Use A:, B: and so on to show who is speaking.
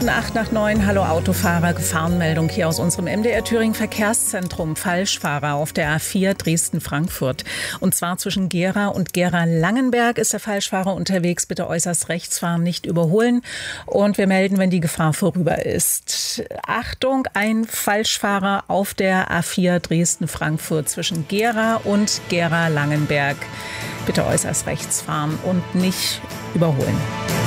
A: Minuten 8 nach 9. Hallo Autofahrer, Gefahrenmeldung hier aus unserem MDR Thüringen Verkehrszentrum. Falschfahrer auf der A4 Dresden-Frankfurt. Und zwar zwischen Gera und Gera-Langenberg ist der Falschfahrer unterwegs. Bitte äußerst rechts fahren, nicht überholen. Und wir melden, wenn die Gefahr vorüber ist. Achtung, ein Falschfahrer auf der A4 Dresden-Frankfurt zwischen Gera und Gera-Langenberg. Bitte äußerst rechts fahren und nicht überholen.